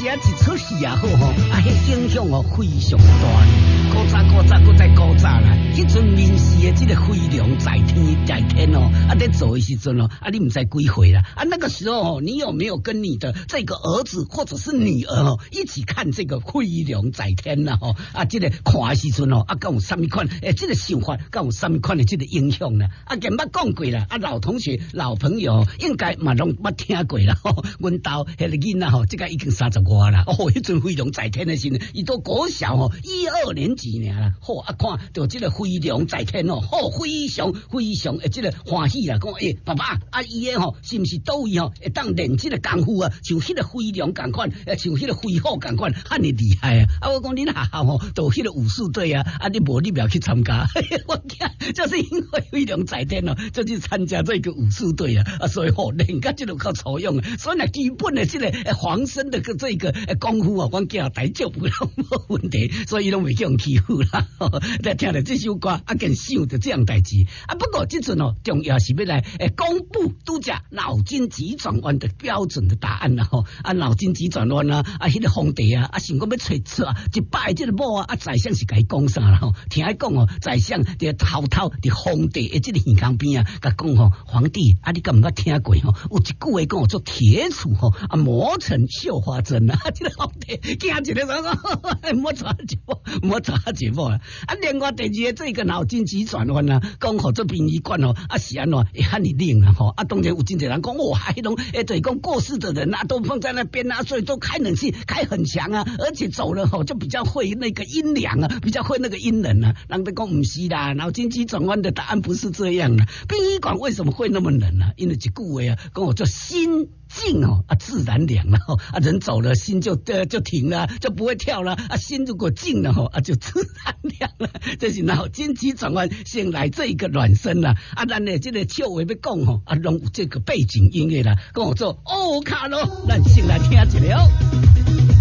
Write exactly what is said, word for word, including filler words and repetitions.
时啊一出戏啊好吼，啊迄影响哦非常大。古早古早古再古早啦，迄阵面试的这个飞龙在天在天哦，啊在做的时阵哦，啊你唔知几岁啦，啊那个时候哦，你有没有跟你的这个儿子或者是女儿哦一起看这个飞龙在天啦？吼啊，这个看的时阵哦，啊讲有什么款诶，这个想法讲有什么款的这个影响啦？啊，前捌讲过啦，啊老同学老朋友应该嘛拢捌听过啦。吼，阮兜迄个囡仔吼，这个已经三十外啦，哦，迄阵飞龙在天的时阵，伊都国小哦，一二年级尔啦，好啊，看到这个飞龙在天哦，好非常非常诶，这个欢喜啦，讲诶，爸爸啊，伊诶吼，是毋是倒位吼，会当练这个功夫啊，像迄个飞龙共款，诶，像迄个飞虎共款，汉尼厉害啊！啊，我讲恁学校吼，都迄个武术队啊，啊，你无你不要去参加，我讲就是因为飞龙在天哦，就去参加这个武术队啊，啊，所以吼练个这个靠抽用，所以呢，基本的这个防身的个这个功夫啊，我囝大丈夫拢无问题，所以拢袂叫人欺负啦。在听了这首歌，啊，更想着这样代志啊。不过这阵哦，重要是要来诶公布拄只脑筋急转弯的标准的答案啦吼。啊，脑筋急转弯啊，啊，迄、那个皇帝啊，啊，想讲要找出啊，一摆这个某啊，啊，宰相是甲伊讲啥啦吼？听伊讲哦，宰相伫头头伫皇帝诶这个耳旁边啊，甲讲吼，皇帝啊，你敢毋捌听过吼？有一句话讲做铁杵吼，啊，磨成绣花针啊，这个皇帝惊一个啥讲，莫抓一步，莫抓一步啊！啊，另外第二个这个脑筋急转弯啊，讲好做殡仪馆哦，啊是安怎会喊你灵啊吼？啊，当然有真侪人讲，哇，迄种诶，就是讲过世的人啊，都放在那边啊，所以都开冷气开很强啊，而且走了吼就比较会那个阴凉啊，比较会那个阴冷啊。人都讲唔是啦，脑筋急转弯的答案不是这样啊。殡仪馆为什么会那么冷啊？因为一句话啊，讲我做心静哦啊，自然凉了哦啊，人走了心就呃就停了，就不会跳了啊。心如果静了吼啊，就自然凉了。这是脑筋急转弯先来这一个暖身啦啊，咱呢这个笑话要讲吼啊，拢有这个背景音乐啦，跟我做哦卡咯，咱先来听一下哦。